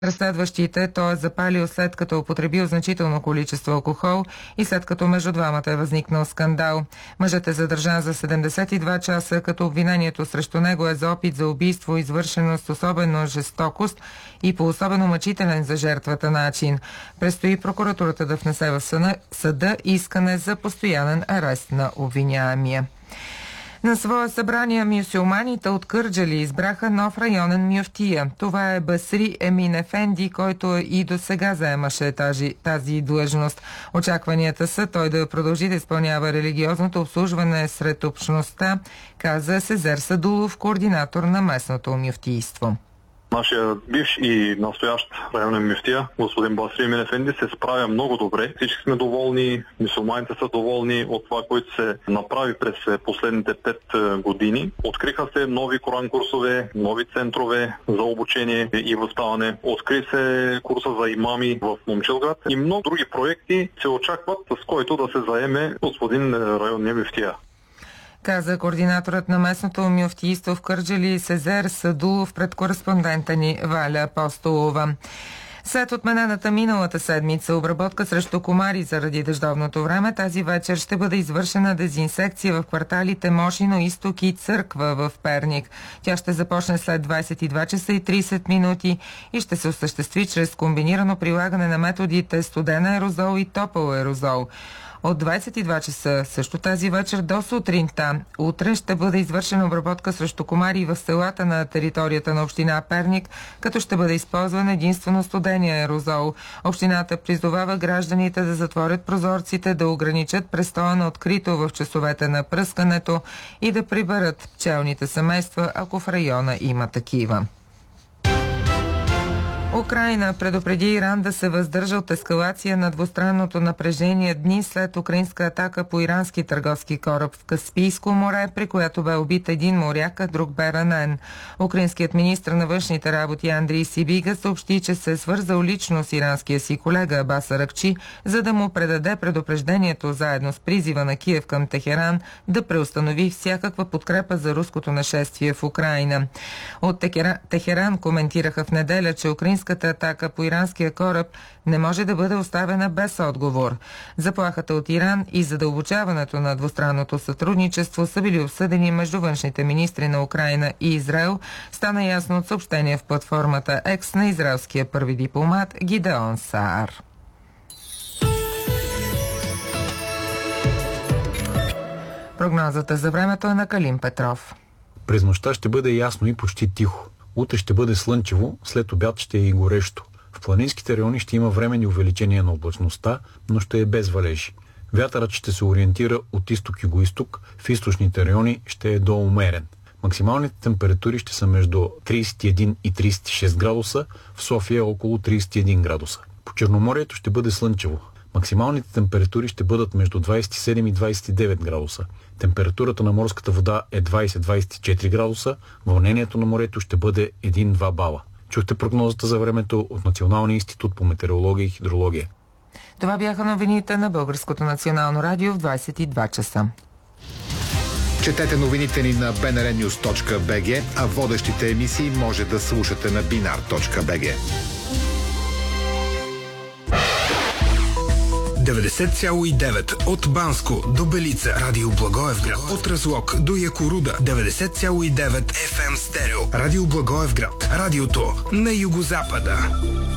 разследващите той е запалил след като употребил значително количество алкохол и след като между двамата е възникнал скандал. Мъжът е задържан за 72 часа, като обвинението срещу него е за опит за убийство, извършено с особено жестокост и по особено мъчителен за жертвата начин. Предстои прокуратурата да внесе в съда искане за постоянен арест на обвиняемия. На своя събрание мюсюлманите от Кърджали избраха нов районен мюфтия. Това е Басри Емин Ефенди, който и до сега заемаше тази длъжност. Очакванията са той да продължи да изпълнява религиозното обслужване сред общността, каза Сезер Садулов, координатор на местното мюфтийство. Нашия бивш и настоящ районен мюфтия, господин Басри Емин Ефенди, се справя много добре. Всички сме доволни, мюсюлманите са доволни от това, което се направи през последните 5 години. Откриха се нови Коран курсове, нови центрове за обучение и възставане. Откри се курса за имами в Момчилград и много други проекти се очакват, с който да се заеме господин районния мюфтия, каза координаторът на местното мюфтийство в Кърджали Сезер Садулов пред кореспондента ни Валя Апостолова. След отменената миналата седмица обработка срещу комари заради дъждовното време, тази вечер ще бъде извършена дезинсекция в кварталите Мошино, Изток и Църква в Перник. Тя ще започне след 22 часа и 30 минути и ще се осъществи чрез комбинирано прилагане на методите студен аерозол и топъл аерозол. От 22 часа също тази вечер до сутринта. Утре ще бъде извършена обработка срещу комари в селата на територията на община Перник, като ще бъде използван единствено студения аерозол. Общината призовава гражданите да затворят прозорците, да ограничат престоя на открито в часовете на пръскането и да приберат пчелните семейства, ако в района има такива. Украйна предупреди Иран да се въздържа от ескалация на двустранното напрежение дни след украинска атака по ирански търговски кораб в Каспийско море, при която бе убит един моряк, а друг бе ранен. Украинският министр на външните работи Андрей Сибига съобщи, че се е свързал лично с иранския си колега Абас Аракчи, за да му предаде предупреждението заедно с призива на Киев към Техеран да преустанови всякаква подкрепа за руското нашествие в Украйна. От Техеран коментираха в неделя, че украинската атака по иранския кораб не може да бъде оставена без отговор. Заплахата от Иран и задълбочаването на двустранното сътрудничество са били обсъдени между външните министри на Украйна и Израел, стана ясно от съобщение в платформата X на израелския първи дипломат Гидеон Саар. Прогнозата за времето е на Калин Петров. През нощта ще бъде ясно и почти тихо. Утре ще бъде слънчево, след обяд ще е и горещо. В планинските райони ще има временни увеличения на облачността, но ще е без валежи. Вятърът ще се ориентира от изток-югоизток, в източните райони ще е до умерен. Максималните температури ще са между 31 и 36 градуса, в София около 31 градуса. По Черноморието ще бъде слънчево. Максималните температури ще бъдат между 27 и 29 градуса. Температурата на морската вода е 20-24 градуса, вълнението на морето ще бъде 1-2 бала. Чухте прогнозата за времето от Националния институт по метеорология и хидрология. Това бяха новините на Българското национално радио в 22 часа. Четете новините ни на bnrnews.bg, а водещите емисии може да слушате на binar.bg. 90,9 от Банско до Белица, Радио Благоевград, от Разлог до Якоруда, 90,9 FM стерео, Радио Благоевград, радиото на югозапада.